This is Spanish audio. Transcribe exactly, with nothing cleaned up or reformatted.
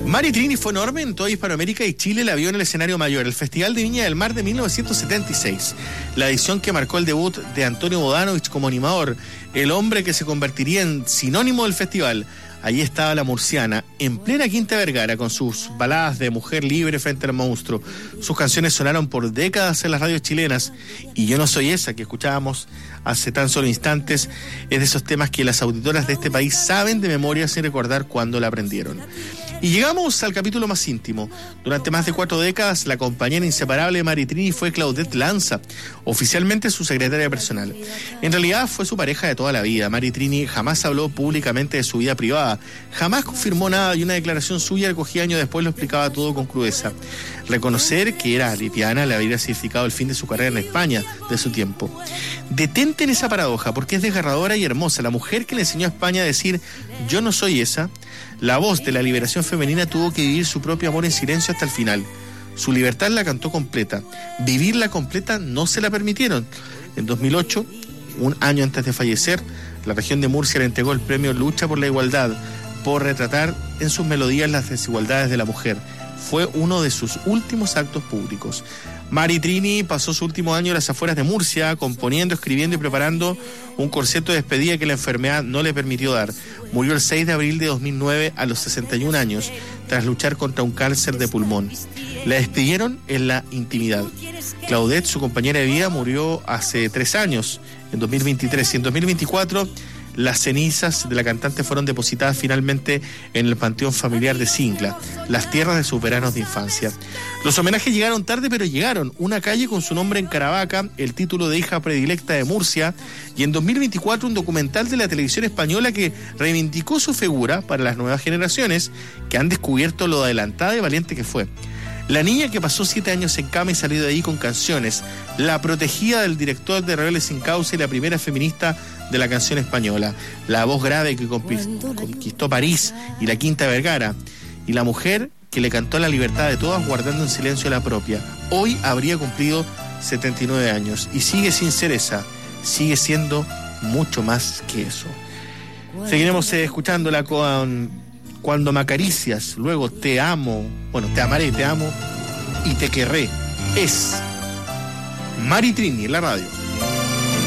Mari Trini fue enorme en toda Hispanoamérica y Chile la vio en el escenario mayor, el Festival de Viña del Mar de mil novecientos setenta y seis, la edición que marcó el debut de Antonio Bodanovich como animador, el hombre que se convertiría en sinónimo del festival. Allí estaba la murciana, en plena Quinta Vergara, con sus baladas de mujer libre frente al monstruo. Sus canciones sonaron por décadas en las radios chilenas, y Yo no soy esa, que escuchábamos hace tan solo instantes, es de esos temas que las auditoras de este país saben de memoria sin recordar cuándo la aprendieron. Y llegamos al capítulo más íntimo. Durante más de cuatro décadas, la compañera inseparable de Mari Trini fue Claudette Lanza, oficialmente su secretaria personal. En realidad fue su pareja de toda la vida. Mari Trini jamás habló públicamente de su vida privada, jamás confirmó nada, y una declaración suya recogida años después lo explicaba todo con crudeza. Reconocer que era lesbiana le habría significado el fin de su carrera en España, de su tiempo. Detente en esa paradoja, porque es desgarradora y hermosa. La mujer que le enseñó a España a decir yo no soy esa, la voz de la liberación femenina, tuvo que vivir su propio amor en silencio hasta el final. Su libertad la cantó completa. Vivirla completa no se la permitieron. En dos mil ocho, un año antes de fallecer, la región de Murcia le entregó el premio Lucha por la Igualdad por retratar en sus melodías las desigualdades de la mujer. Fue uno de sus últimos actos públicos. Mari Trini pasó su último año en las afueras de Murcia, componiendo, escribiendo y preparando un concierto de despedida que la enfermedad no le permitió dar. Murió el seis de abril de dos mil nueve a los sesenta y un años, tras luchar contra un cáncer de pulmón. La despidieron en la intimidad. Claudette, su compañera de vida, murió hace tres años, en dos mil veintitrés, y en dos mil veinticuatro... las cenizas de la cantante fueron depositadas finalmente en el panteón familiar de Cincla, las tierras de sus veranos de infancia. Los homenajes llegaron tarde, pero llegaron. Una calle con su nombre en Caravaca, el título de hija predilecta de Murcia, y en dos mil veinticuatro un documental de la televisión española que reivindicó su figura para las nuevas generaciones que han descubierto lo adelantada y valiente que fue. La niña que pasó siete años en cama y salió de ahí con canciones, la protegida del director de Rebeldes sin Causa y la primera feminista de la canción española, la voz grave que conquistó París y la Quinta Vergara, y la mujer que le cantó la libertad de todas guardando en silencio la propia. Hoy habría cumplido setenta y nueve años y sigue sin ser esa, sigue siendo mucho más que eso. Seguiremos eh, escuchándola con Cuando me acaricias, luego Te amo, bueno, Te amaré, Te amo y Te querré. Es Mari Trini en la radio.